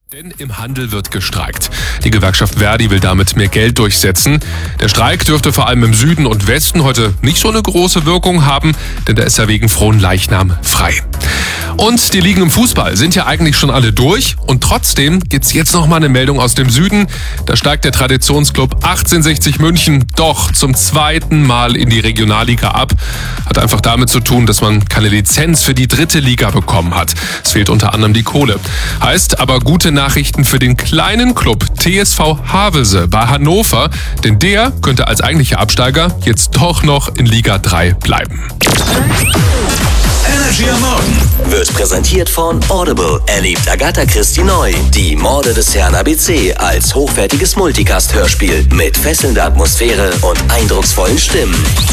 Denn im Handel wird gestreikt. Die Gewerkschaft Verdi will damit mehr Geld durchsetzen. Der Streik dürfte vor allem im Süden und Westen heute nicht so eine große Wirkung haben, denn da ist er wegen Fronleichnam frei. Und die Ligen im Fußball sind ja eigentlich schon alle durch und trotzdem gibt's jetzt noch mal eine Meldung aus dem Süden. Da steigt der Traditionsclub 1860 München doch zum zweiten Mal in die Regionalliga ab. Hat einfach damit zu tun, dass man keine Lizenz für die dritte Liga bekommen hat. Es fehlt unter anderem die Kohle. Heißt aber gute Nachrichten für den kleinen Club TSV Havelse bei Hannover, denn der könnte als eigentlicher Absteiger jetzt doch noch in Liga 3 bleiben. Energy am Morgen wird präsentiert von Audible. Erlebt Agatha Christie neu, die Morde des Herrn ABC als hochwertiges Multicast-Hörspiel mit fesselnder Atmosphäre und eindrucksvollen Stimmen.